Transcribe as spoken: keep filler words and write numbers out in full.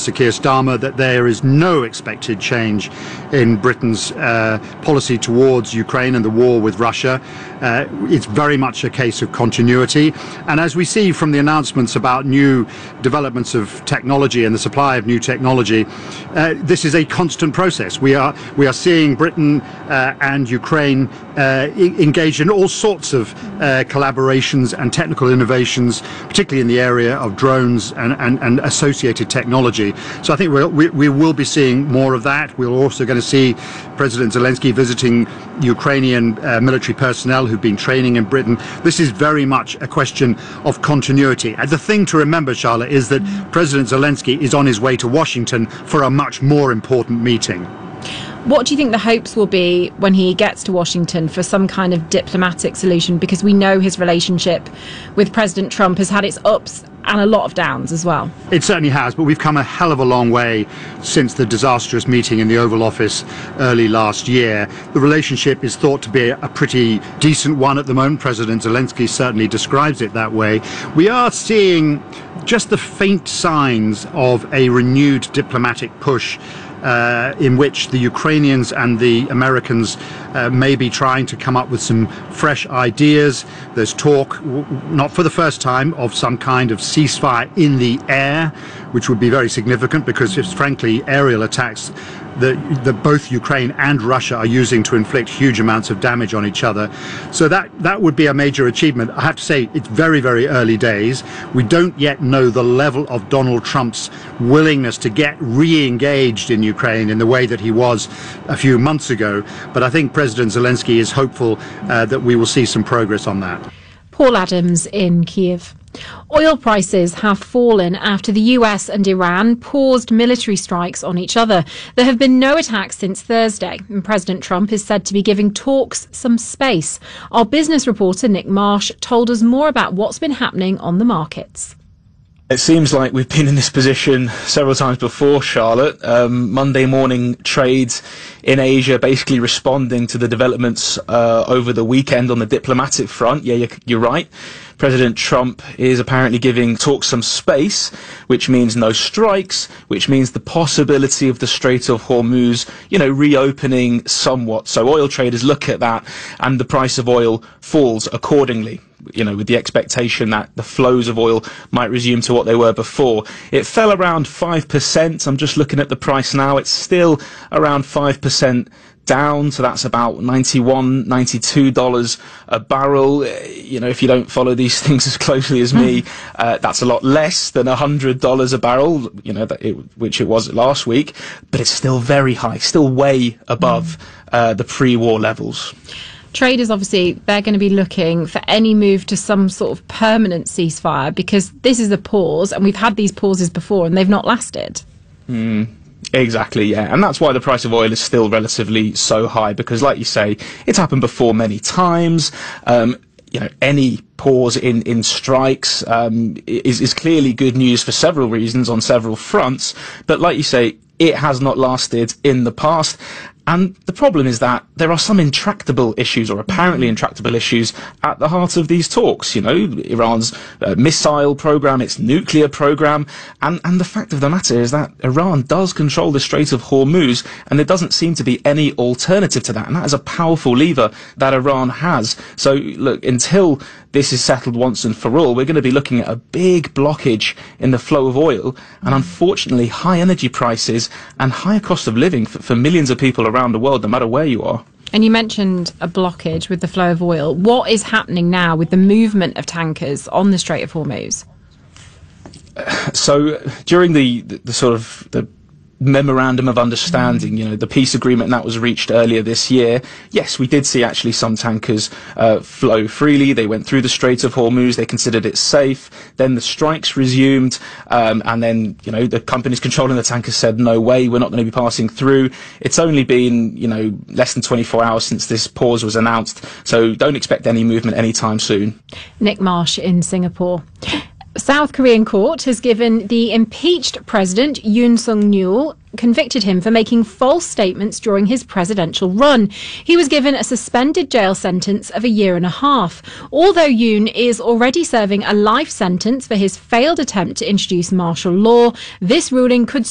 Sir Keir Starmer that there is no expected change in Britain's uh, policy towards Ukraine and the war with Russia. Uh, it's very much a case of continuity. And as we see from the announcements about new developments of technology and the supply of new technology, uh, this is a constant process. We are we are seeing Britain uh, and Ukraine uh, engage in all sorts of uh, collaborations and technical innovations, particularly in the area of drones and, and, and associated technology. So I think we'll, we, we will be seeing more of that. We're also going to see President Zelensky visiting Ukrainian uh, military personnel who've been training in Britain. This is very much a question of continuity. And the thing to remember, Charlotte, is that President Zelensky is on his way to Washington for a much more important meeting. What do you think the hopes will be when he gets to Washington for some kind of diplomatic solution? Because we know his relationship with President Trump has had its ups and a lot of downs as well. It certainly has, but we've come a hell of a long way since the disastrous meeting in the Oval Office early last year. The relationship is thought to be a pretty decent one at the moment. President Zelensky certainly describes it that way. We are seeing just the faint signs of a renewed diplomatic push Uh, in which the Ukrainians and the Americans uh, may be trying to come up with some fresh ideas. There's talk, w- not for the first time, of some kind of ceasefire in the air, which would be very significant because it's frankly aerial attacks that, that both Ukraine and Russia are using to inflict huge amounts of damage on each other. So that, that would be a major achievement. I have to say it's very, very early days. We don't yet know the level of Donald Trump's willingness to get re-engaged in Ukraine in the way that he was a few months ago. But I think President Zelensky is hopeful uh, that we will see some progress on that. Paul Adams in Kiev. Oil prices have fallen after the U S and Iran paused military strikes on each other. There have been no attacks since Thursday, and President Trump is said to be giving talks some space. Our business reporter Nick Marsh told us more about what's been happening on the markets. It seems like we've been in this position several times before, Charlotte. Um, Monday morning trades in Asia basically responding to the developments uh, over the weekend on the diplomatic front. Yeah, you're, you're right. President Trump is apparently giving talks some space, which means no strikes, which means the possibility of the Strait of Hormuz, you know, reopening somewhat. So oil traders look at that and the price of oil falls accordingly, you know, with the expectation that the flows of oil might resume to what they were before. It fell around five percent. I'm just looking at the price now. It's still around five percent down, so that's about ninety-one, ninety-two dollars a barrel. You know, if you don't follow these things as closely as me, uh, that's a lot less than one hundred dollars a barrel, you know, that it, which it was last week, but it's still very high, still way above uh, the pre-war levels. Traders, obviously, they're going to be looking for any move to some sort of permanent ceasefire because this is a pause, and we've had these pauses before and they've not lasted. Mm. Exactly, yeah. And that's why the price of oil is still relatively so high, because like you say, it's happened before many times. Um, you know, any pause in, in strikes um, is, is clearly good news for several reasons on several fronts. But like you say, it has not lasted in the past. And the problem is that there are some intractable issues, or apparently intractable issues, at the heart of these talks. You know, Iran's uh, missile program, its nuclear program, and, and the fact of the matter is that Iran does control the Strait of Hormuz, and there doesn't seem to be any alternative to that. And that is a powerful lever that Iran has. So, look, until this is settled once and for all, we're going to be looking at a big blockage in the flow of oil, and unfortunately high energy prices and higher cost of living for, for millions of people around the world, no matter where you are. And you mentioned a blockage with the flow of oil. What is happening now with the movement of tankers on the Strait of Hormuz? So during the, the, the sort of the memorandum of understanding, you know, the peace agreement that was reached earlier this year, yes, we did see actually some tankers uh, flow freely. They went through the Strait of Hormuz. They considered it safe. Then the strikes resumed, um, and then, you know, the companies controlling the tankers said, no way, we're not going to be passing through. It's only been, you know, less than twenty-four hours since this pause was announced, so don't expect any movement anytime soon. Nick Marsh in Singapore. South Korean court has given the impeached president Yoon Suk-yeol, convicted him for making false statements during his presidential run. He was given a suspended jail sentence of a year and a half. Although Yoon is already serving a life sentence for his failed attempt to introduce martial law, this ruling could